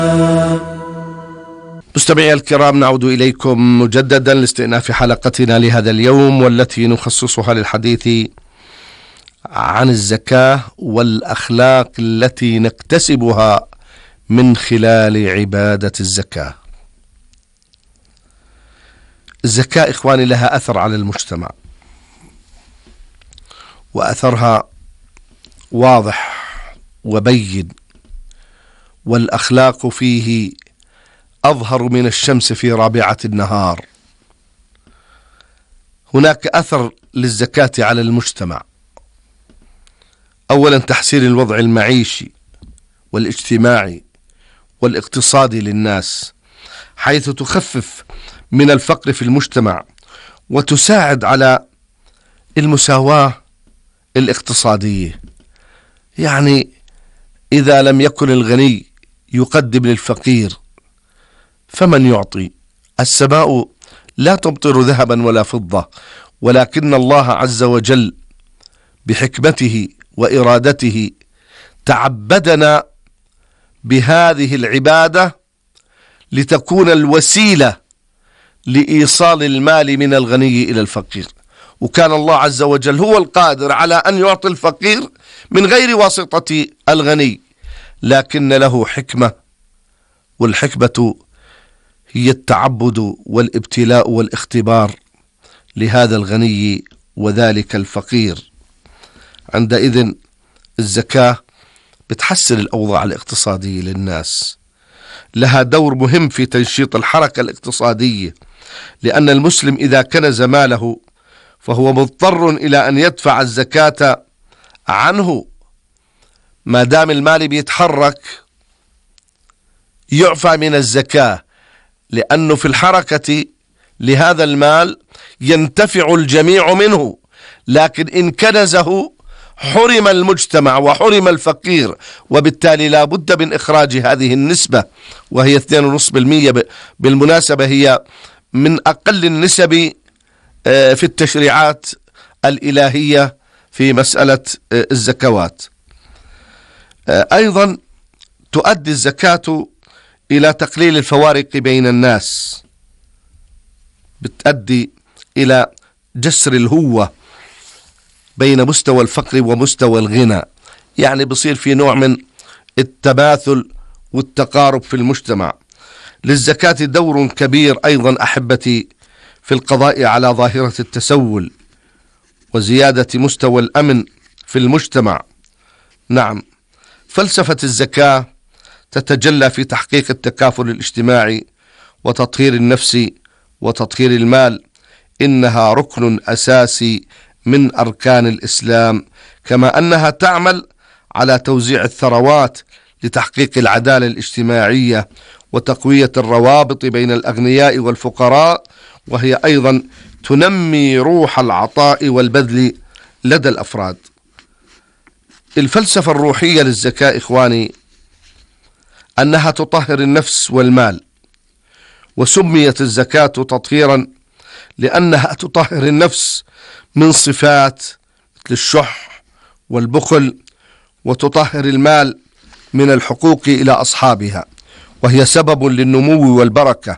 مستمعي الكرام، نعود إليكم مجددا لاستئناف حلقتنا لهذا اليوم، والتي نخصصها للحديث عن الزكاة والأخلاق التي نكتسبها من خلال عبادة الزكاة. الزكاة إخواني لها أثر على المجتمع، وأثرها واضح وبين، والأخلاق فيه أظهر من الشمس في رابعة النهار. هناك أثر للزكاة على المجتمع. أولا، تحسين الوضع المعيشي والاجتماعي والاقتصادي للناس، حيث تخفف من الفقر في المجتمع وتساعد على المساواة الاقتصادية. يعني إذا لم يكن الغني يقدم للفقير فمن يعطي؟ السماء لا تمطر ذهبا ولا فضة، ولكن الله عز وجل بحكمته وإرادته تعبدنا بهذه العبادة لتكون الوسيلة لإيصال المال من الغني إلى الفقير. وكان الله عز وجل هو القادر على أن يعطي الفقير من غير واسطة الغني، لكن له حكمة، والحكمة هي التعبد والابتلاء والاختبار لهذا الغني وذلك الفقير. عندئذ الزكاة بتحسن الأوضاع الاقتصادية للناس، لها دور مهم في تنشيط الحركة الاقتصادية، لأن المسلم إذا كنز ماله فهو مضطر إلى أن يدفع الزكاة عنه. ما دام المال بيتحرك يعفى من الزكاة، لأنه في الحركة لهذا المال ينتفع الجميع منه. لكن إن كنزه حرم المجتمع وحرم الفقير، وبالتالي لا بد من إخراج هذه النسبة، وهي 2.5%. بالمناسبة هي من أقل النسب في التشريعات الإلهية في مسألة الزكوات. أيضا تؤدي الزكاة إلى تقليل الفوارق بين الناس، بتؤدي إلى جسر الهوة بين مستوى الفقر ومستوى الغنى. يعني بصير في نوع من التماثل والتقارب في المجتمع. للزكاة دور كبير أيضا أحبتي في القضاء على ظاهرة التسول وزيادة مستوى الأمن في المجتمع. نعم، فلسفة الزكاة تتجلى في تحقيق التكافل الاجتماعي وتطهير النفس وتطهير المال. إنها ركن أساسي من أركان الإسلام، كما أنها تعمل على توزيع الثروات لتحقيق العدالة الاجتماعية وتقوية الروابط بين الأغنياء والفقراء، وهي أيضا تنمي روح العطاء والبذل لدى الأفراد. الفلسفة الروحية للزكاة إخواني أنها تطهر النفس والمال، وسميت الزكاة تطهيرا لأنها تطهر النفس من صفات مثل الشح والبخل، وتطهر المال من الحقوق إلى أصحابها، وهي سبب للنمو والبركة.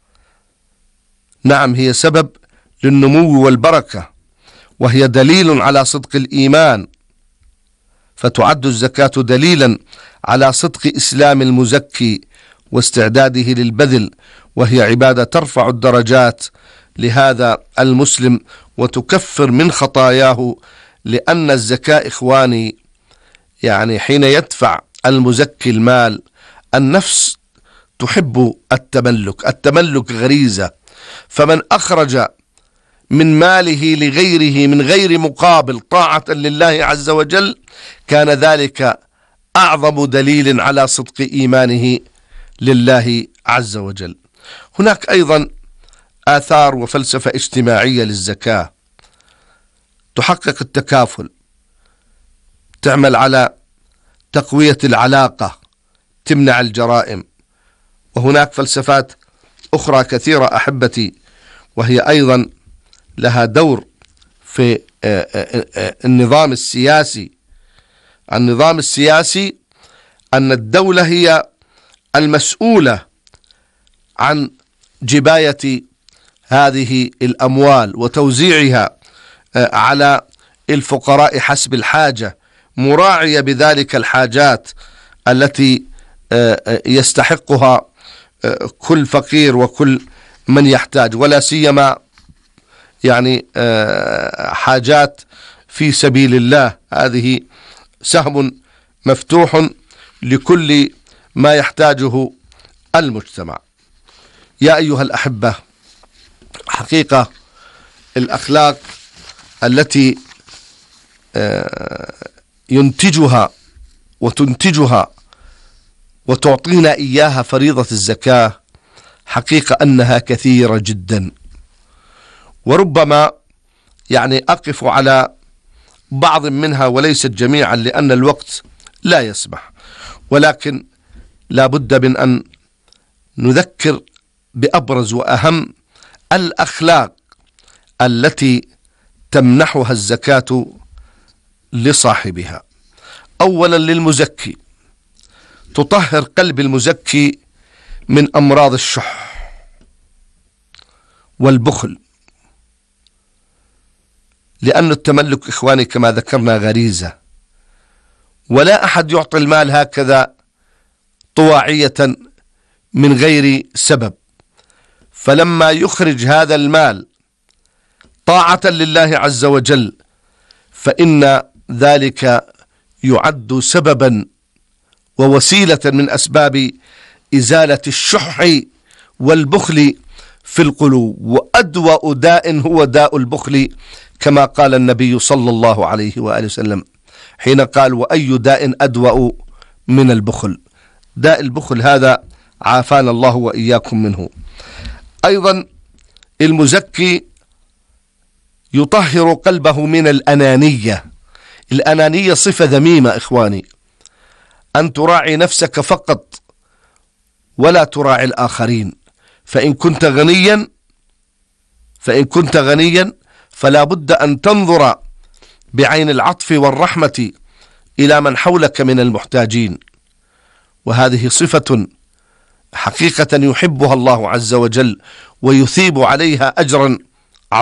نعم، هي سبب للنمو والبركة، وهي دليل على صدق الإيمان، فتعد الزكاة دليلا على صدق إسلام المزكي واستعداده للبذل، وهي عبادة ترفع الدرجات لهذا المسلم وتكفر من خطاياه. لأن الزكاة إخواني يعني حين يدفع المزكي المال، النفس تحب التملك غريزة، فمن أخرج من ماله لغيره من غير مقابل طاعة لله عز وجل كان ذلك أعظم دليل على صدق إيمانه لله عز وجل. هناك أيضا آثار وفلسفة اجتماعية للزكاة، تحقق التكافل، تعمل على تقوية العلاقة، تمنع الجرائم. وهناك فلسفات أخرى كثيرة أحبتي، وهي أيضا لها دور في النظام السياسي. أن الدولة هي المسؤولة عن جباية هذه الأموال وتوزيعها على الفقراء حسب الحاجة، مراعية بذلك الحاجات التي يستحقها كل فقير وكل من يحتاج، ولا سيما يعني حاجات في سبيل الله. هذه سهم مفتوح لكل ما يحتاجه المجتمع. يا أيها الأحبة، حقيقة الأخلاق التي ينتجها وتنتجها وتعطينا إياها فريضة الزكاة حقيقة أنها كثيرة جدا، وربما يعني أقف على بعض منها وليست جميعا لأن الوقت لا يسمح، ولكن لا بد من أن نذكر بأبرز وأهم الأخلاق التي تمنحها الزكاة لصاحبها. أولا للمزكي، تطهر قلب المزكي من أمراض الشح والبخل، لأن التملك إخواني كما ذكرنا غريزة، ولا أحد يعطي المال هكذا طواعية من غير سبب، فلما يخرج هذا المال طاعة لله عز وجل فإن ذلك يعد سببا ووسيلة من أسباب إزالة الشح والبخل في القلوب، وأدوأ داء هو داء البخل كما قال النبي صلى الله عليه وآله وسلم حين قال: وأي داء أدوأ من البخل؟ داء البخل هذا عافانا الله وإياكم منه. أيضا المزكي يطهر قلبه من الأنانية. الأنانية صفة ذميمة إخواني، أن تراعي نفسك فقط ولا تراعي الآخرين. فإن كنت غنيا فلا بد أن تنظر بعين العطف والرحمة إلى من حولك من المحتاجين، وهذه صفة حقيقة يحبها الله عز وجل ويثيب عليها أجرا